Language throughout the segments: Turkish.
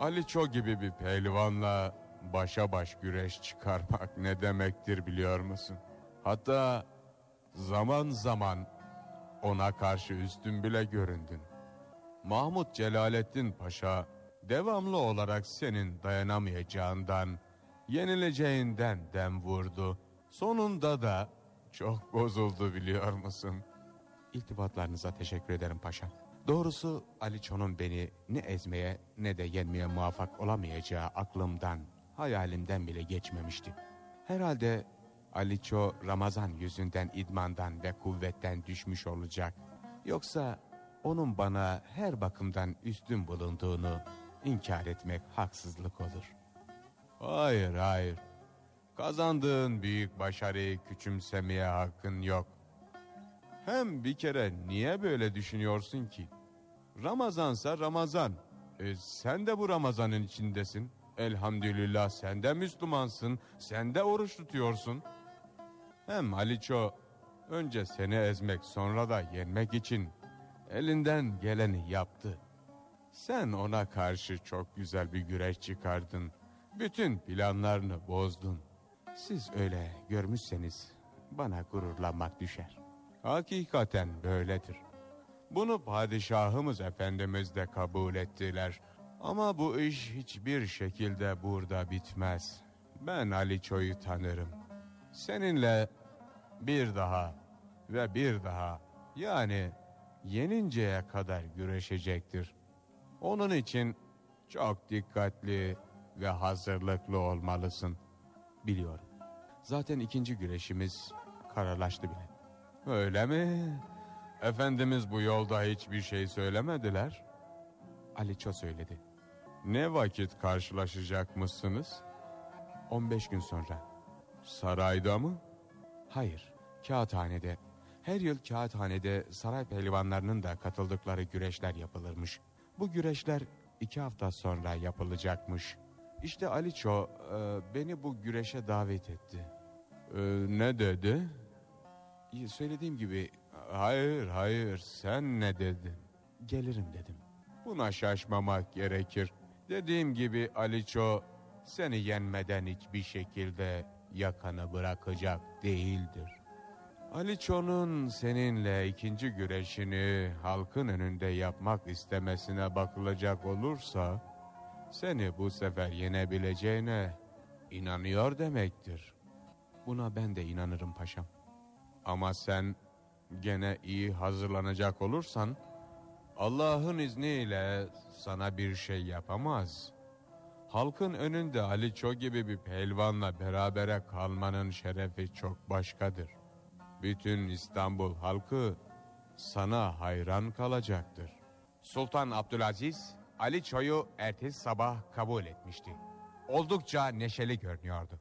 Aliço gibi bir pehlivanla başa baş güreş çıkarmak ne demektir biliyor musun? Hatta zaman zaman ona karşı üstün bile göründün. Mahmut Celaleddin Paşa devamlı olarak senin dayanamayacağından, yenileceğinden dem vurdu. Sonunda da çok bozuldu biliyor musun? İltifatlarınıza teşekkür ederim paşa. Doğrusu Aliço'nun beni ne ezmeye ne de yenmeye muvaffak olamayacağı aklımdan, hayalimden bile geçmemişti. Herhalde Aliço Ramazan yüzünden idmandan ve kuvvetten düşmüş olacak. Yoksa onun bana her bakımdan üstün bulunduğunu inkar etmek haksızlık olur. Hayır, hayır. Kazandığın büyük başarıyı küçümsemeye hakkın yok. Hem bir kere niye böyle düşünüyorsun ki? Ramazansa Ramazan. Sen de bu Ramazan'ın içindesin. Elhamdülillah sen de Müslümansın. Sen de oruç tutuyorsun. Hem Aliço önce seni ezmek sonra da yenmek için elinden geleni yaptı. Sen ona karşı çok güzel bir güreş çıkardın. Bütün planlarını bozdun. Siz öyle görmüşseniz bana gururlanmak düşer. Hakikaten böyledir. Bunu padişahımız efendimiz de kabul ettiler. Ama bu iş hiçbir şekilde burada bitmez. Ben Aliço'yu tanırım. Seninle bir daha ve bir daha, yani yeninceye kadar güreşecektir. Onun için çok dikkatli ve hazırlıklı olmalısın. Biliyorum. Zaten ikinci güreşimiz kararlaştı bile. Öyle mi? Efendimiz bu yolda hiçbir şey söylemediler. Aliço söyledi. Ne vakit karşılaşacakmışsınız? 15 gün sonra. Sarayda mı? Hayır, kağıthanede. Her yıl kağıthanede saray pehlivanlarının da katıldıkları güreşler yapılırmış. Bu güreşler 2 hafta sonra yapılacakmış. İşte Aliço beni bu güreşe davet etti. Ne dedi? Söylediğim gibi, hayır, sen ne dedin? Gelirim dedim. Buna şaşmamak gerekir. Dediğim gibi Aliço seni yenmeden hiçbir şekilde yakanı bırakacak değildir. Aliço'nun seninle ikinci güreşini halkın önünde yapmak istemesine bakılacak olursa, seni bu sefer yenebileceğine inanıyor demektir. Buna ben de inanırım paşam. Ama sen gene iyi hazırlanacak olursan, Allah'ın izniyle sana bir şey yapamaz. Halkın önünde Aliço gibi bir pehlivanla berabere kalmanın şerefi çok başkadır. Bütün İstanbul halkı sana hayran kalacaktır. Sultan Abdülaziz, Aliço'yu ertesi sabah kabul etmişti. Oldukça neşeli görünüyordu.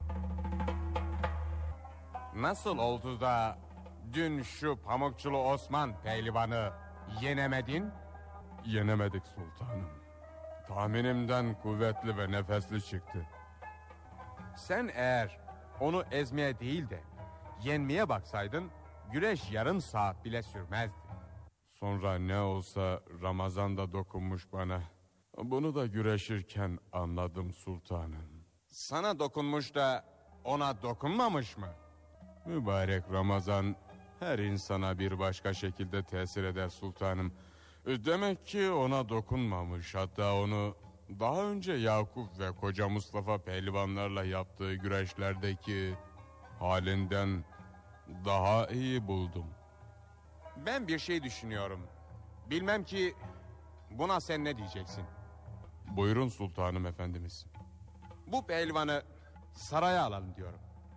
Nasıl oldu da dün şu Pamukçulu Osman pehlivanı yenemedin? Yenemedik sultanım. Tahminimden kuvvetli ve nefesli çıktı. Sen eğer onu ezmeye değil de yenmeye baksaydın, güreş yarım saat bile sürmezdi. Sonra ne olsa Ramazan'da dokunmuş bana. Bunu da güreşirken anladım sultanım. Sana dokunmuş da ona dokunmamış mı? Mübarek Ramazan her insana bir başka şekilde tesir eder sultanım. Demek ki ona dokunmamış, hatta onu daha önce Yakup ve Koca Mustafa pehlivanlarla yaptığı güreşlerdeki halinden daha iyi buldum. Ben bir şey düşünüyorum. Bilmem ki buna sen ne diyeceksin? Buyurun sultanım efendimiz. Bu pehlivanı saraya alalım diyorum.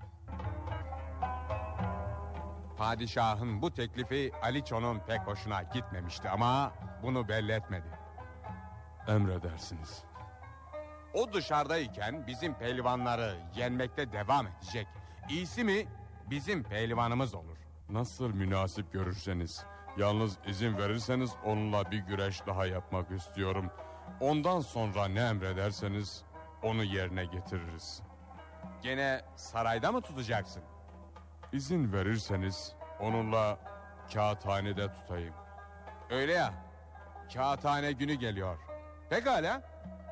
Padişahın bu teklifi Aliço'nun pek hoşuna gitmemişti ama bunu belli etmedi. Emredersiniz. O dışarıdayken bizim pehlivanları yenmekte devam edecek. İyisi mi bizim pehlivanımız olur. Nasıl münasip görürseniz. Yalnız izin verirseniz onunla bir güreş daha yapmak istiyorum. Ondan sonra ne emrederseniz onu yerine getiririz. Gene sarayda mı tutacaksın? İzin verirseniz onunla kağıthanede tutayım. Öyle ya, kağıthane günü geliyor. Pekala.